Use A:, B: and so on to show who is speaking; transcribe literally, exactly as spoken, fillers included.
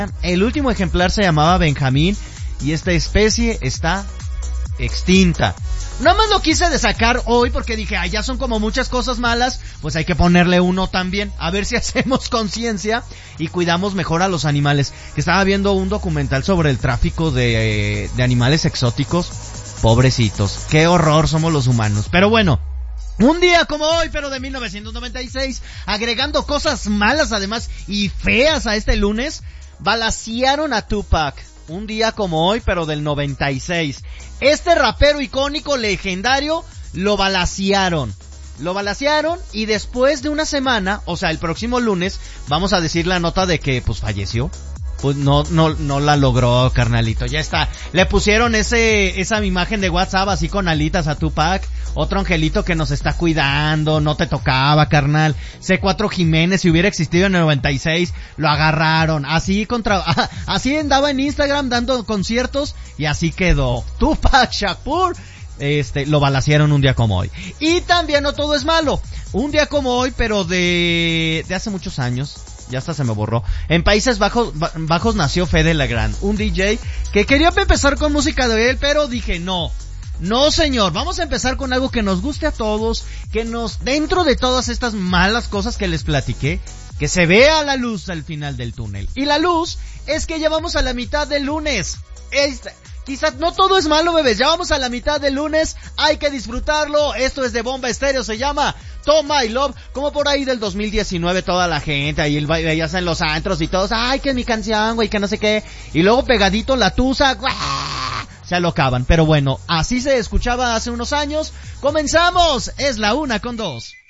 A: El último ejemplar se llamaba Benjamín y esta especie está extinta. Nada más lo quise de sacar hoy porque dije, ah, ya son como muchas cosas malas, pues hay que ponerle uno también, a ver si hacemos conciencia y cuidamos mejor a los animales. Que estaba viendo un documental sobre el tráfico de, de animales exóticos. Pobrecitos, qué horror somos los humanos. Pero bueno, un día como hoy, pero de mil novecientos noventa y seis, agregando cosas malas además y feas a este lunes, balacearon a Tupac. Un día como hoy, pero del noventa y seis. Este rapero icónico, legendario, lo balacearon. Lo balacearon y después de una semana, o sea, el próximo lunes, vamos a decir la nota de que, pues, falleció. Pues no, no, no la logró, carnalito. Ya está. Le pusieron ese, esa imagen de WhatsApp así con alitas a Tupac. Otro angelito que nos está cuidando. No te tocaba, carnal. C cuatro Jiménez, si hubiera existido en el noventa y seis, lo agarraron. Así contra, así andaba en Instagram dando conciertos y así quedó. Tupac Shakur. Este, lo balacearon un día como hoy. Y también no todo es malo. Un día como hoy, pero de, de hace muchos años. Ya hasta se me borró. En Países Bajos, Bajos nació Fede Legrand, un D J que quería empezar con música de él, pero dije no. No, señor, vamos a empezar con algo que nos guste a todos, que nos, dentro de todas estas malas cosas que les platiqué, que se vea la luz al final del túnel. Y la luz es que ya vamos a la mitad del lunes. Este, quizás no todo es malo, bebés, ya vamos a la mitad del lunes, hay que disfrutarlo. Esto es de Bomba Estéreo, se llama Toma y Love, como por ahí del dos mil diecinueve toda la gente, ahí veías en los antros y todos, ay, que mi canción, güey, que no sé qué, y luego pegadito la tusa, ¡guau! Se alocaban, pero bueno, así se escuchaba hace unos años. Comenzamos, es la una con dos.